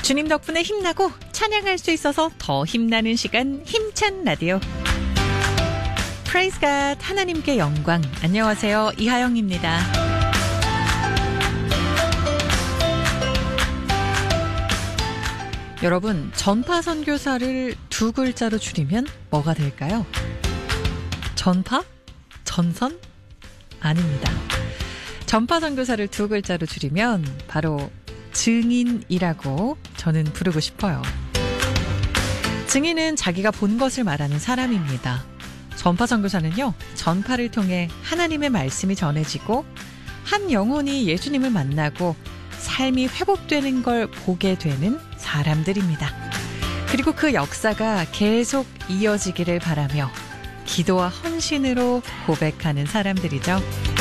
주님 덕분에 힘나고 찬양할 수 있어서 더 힘나는 시간, 힘찬 라디오. Praise God, 하나님께 영광. 안녕하세요, 이하영입니다. 여러분, 전파 선교사를 두 글자로 줄이면 뭐가 될까요? 전파? 전선? 아닙니다. 전파 선교사를 두 글자로 줄이면 바로 증인이라고 저는 부르고 싶어요. 증인은 자기가 본 것을 말하는 사람입니다. 전파 선교사는요, 전파를 통해 하나님의 말씀이 전해지고 한 영혼이 예수님을 만나고 삶이 회복되는 걸 보게 되는 사람들입니다. 그리고 그 역사가 계속 이어지기를 바라며 기도와 헌신으로 고백하는 사람들이죠.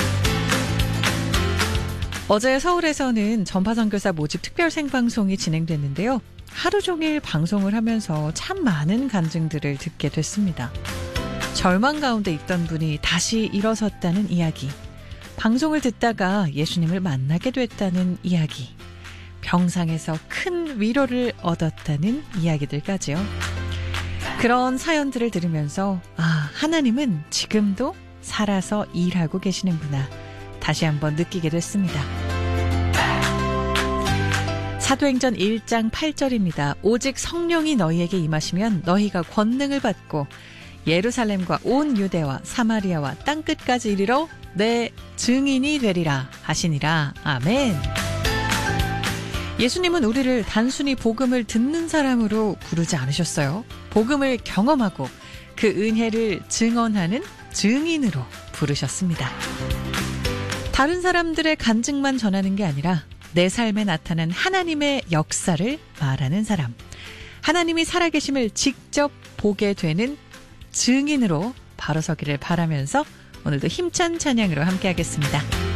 어제 서울에서는 전파 선교사 모집 특별 생방송이 진행됐는데요. 하루 종일 방송을 하면서 참 많은 간증들을 듣게 됐습니다. 절망 가운데 있던 분이 다시 일어섰다는 이야기, 방송을 듣다가 예수님을 만나게 됐다는 이야기, 병상에서 큰 위로를 얻었다는 이야기들까지요. 그런 사연들을 들으면서 하나님은 지금도 살아서 일하고 계시는구나 다시 한번 느끼게 됐습니다. 사도행전 1장 8절입니다. 오직 성령이 너희에게 임하시면 너희가 권능을 받고 예루살렘과 온 유대와 사마리아와 땅끝까지 이르러 내 증인이 되리라 하시니라. 아멘. 예수님은 우리를 단순히 복음을 듣는 사람으로 부르지 않으셨어요. 복음을 경험하고 그 은혜를 증언하는 증인으로 부르셨습니다. 다른 사람들의 간증만 전하는 게 아니라 내 삶에 나타난 하나님의 역사를 말하는 사람, 하나님이 살아계심을 직접 보게 되는 증인으로 바로 서기를 바라면서 오늘도 힘찬 찬양으로 함께하겠습니다.